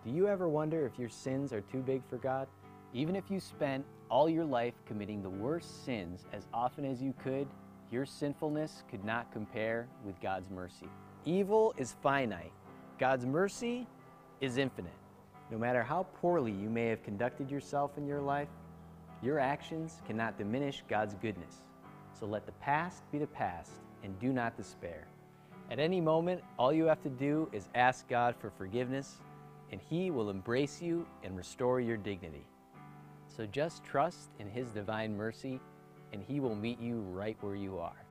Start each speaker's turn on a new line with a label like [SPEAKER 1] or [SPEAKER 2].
[SPEAKER 1] Do you ever wonder if your sins are too big for God? Even if you spent all your life committing the worst sins as often as you could, your sinfulness could not compare with God's mercy. Evil is finite. God's mercy is infinite. No matter how poorly you may have conducted yourself in your life, your actions cannot diminish God's goodness. So let the past be the past and do not despair. At any moment, all you have to do is ask God for forgiveness, and He will embrace you and restore your dignity. So just trust in His divine mercy, and He will meet you right where you are.